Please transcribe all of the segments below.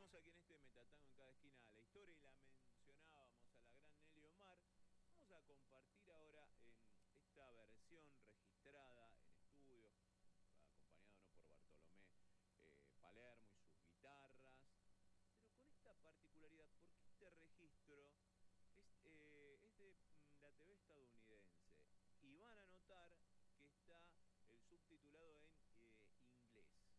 Seguimos aquí en este Metatango en cada esquina de la historia y la mencionábamos a la gran Nelly Omar. Vamos a compartir ahora en esta versión registrada en estudios, acompañado, ¿no?, por Bartolomé Palermo y sus guitarras, pero con esta particularidad, porque este registro es de la TV estadounidense y van a notar que está el subtitulado en inglés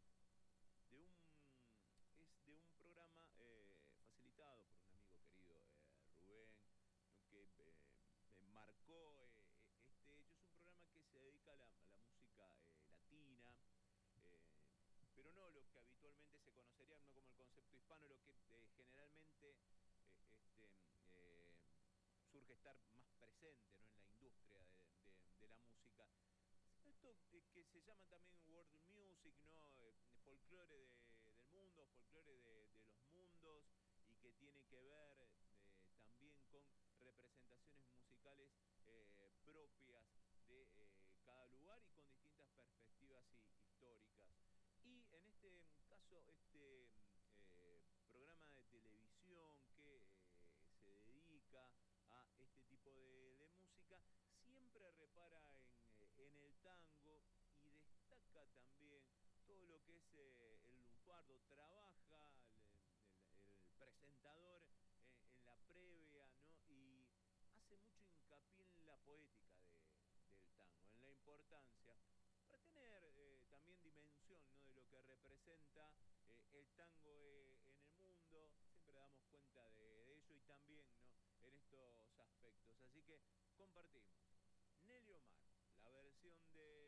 es de un programa facilitado por un amigo querido, Rubén, ¿no?, que me marcó este hecho. Es un programa que se dedica a la música latina, eh, pero no lo que habitualmente se conocería, no como el concepto hispano, lo que generalmente eh, este, eh, surge estar más presente, ¿no?, en la industria de la música. Esto que se llama también world music, ¿no? Folclore del mundo, folclore de los mundos, y que tiene que ver también con representaciones musicales propias de cada lugar y con distintas perspectivas históricas. Y en este caso, este programa de televisión que se dedica a este tipo de música, siempre repara en el tango y destaca también todo lo que es el lunfardo. Trabaja el presentador en la previa, ¿no? Y hace mucho hincapié en la poética del tango, en la importancia, para tener también dimensión, ¿no?, de lo que representa el tango en el mundo. Siempre damos cuenta de ello y también, ¿no?, en estos aspectos. Así que compartimos Nelly Omar, la versión de